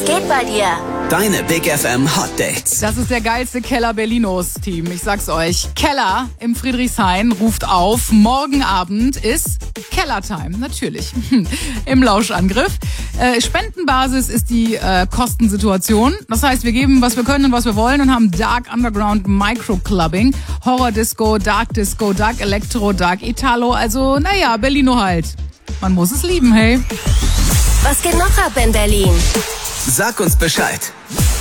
geht bei dir? Deine Big FM Hot Dates. Das ist der geilste Keller Berlinos-Team. Ich sag's euch. Keller im Friedrichshain ruft auf. Morgen Abend ist Kellertime. Natürlich. Im Lauschangriff. Spendenbasis ist die Kostensituation. Das heißt, wir geben, was wir können und was wir wollen und haben Dark Underground Microclubbing, Horror Disco, Dark Electro, Dark Italo. Also, naja, Berlino halt. Man muss es lieben, hey. Was geht noch ab in Berlin? Sag uns Bescheid.